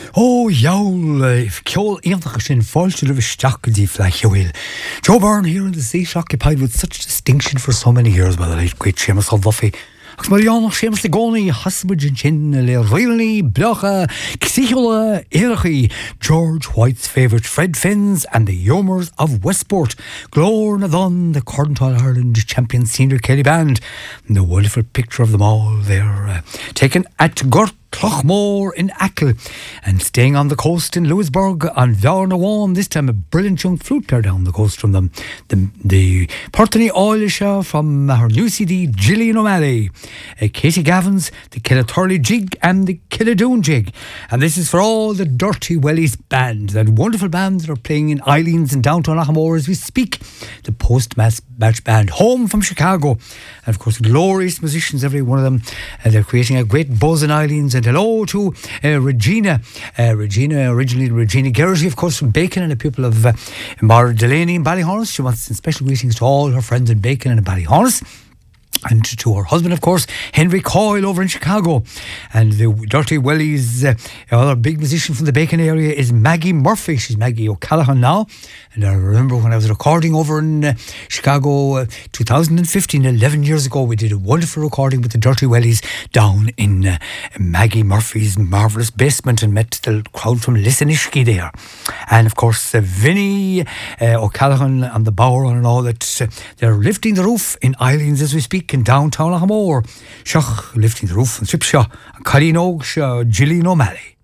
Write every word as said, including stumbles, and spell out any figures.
Oh, yowl, if Kjol Eamthach in Falshul of a stock deep like you will. Joe Byrne here in the sea, occupied with such distinction for so many years by the late great Seamus O'Duffy. Mariano Seamus Legoni, Husband and Chin, Le Riley, Blocha, Xichola, Erchi, George White's favourite Fred Finns, and the Yeomers of Westport, Glór na Dun, the Cornwall Ireland champion senior Kelly band. And the wonderful picture of them all there, uh, taken at Gort Clochmore in Achill, and staying on the coast in Lewisburg on Varnawan. This time a brilliant young flute player down the coast from them, the, the Portney Oilisha from her new C D Gillian O'Malley, uh, Katie Gavins, the Killaturley Jig and the Killadoon Jig. And this is for all the Dirty Wellies band, that wonderful band that are playing in Eileens in downtown Aghamore as we speak, the post-match band home from Chicago, and of course glorious musicians, every one of them, and they're creating a great buzz in Eileens. And hello to uh, Regina, uh, Regina, originally Regina Geraghty, of course, from Bacon, and a pupil of uh, Mara Delaney in Ballyhonus. She wants special greetings to all her friends in Bacon and in Ballyhonus. And to her husband, of course, Henry Coyle over in Chicago. And the Dirty Wellies, uh, other big musician from the Bacon area is Maggie Murphy. She's Maggie O'Callaghan now. And I remember when I was recording over in uh, Chicago uh, two thousand fifteen, eleven years ago, we did a wonderful recording with the Dirty Wellies down in uh, Maggie Murphy's marvellous basement, and met the crowd from Lissanishki there. And of course, uh, Vinnie uh, O'Callaghan and the Bower and all that. Uh, they're lifting the roof in Eileens as we speak, in downtown Aghamore. Shach lifting the roof in Tripshaw, and Colleen Oakes, uh, Gillian O'Malley.